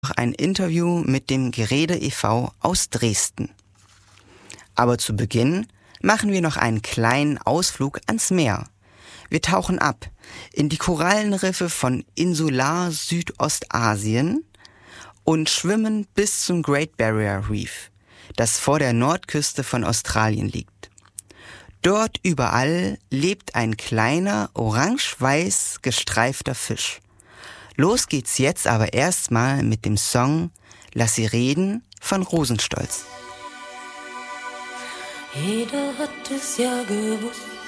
ein Interview mit dem Gerede e.V. aus Dresden. Aber zu Beginn machen wir noch einen kleinen Ausflug ans Meer. Wir tauchen ab in die Korallenriffe von Insular-Südostasien und schwimmen bis zum Great Barrier Reef, das vor der Nordküste von Australien liegt. Dort überall lebt ein kleiner, orange-weiß gestreifter Fisch. Los geht's jetzt aber erstmal mit dem Song Lass sie reden von Rosenstolz. Jeder hat es ja gewusst,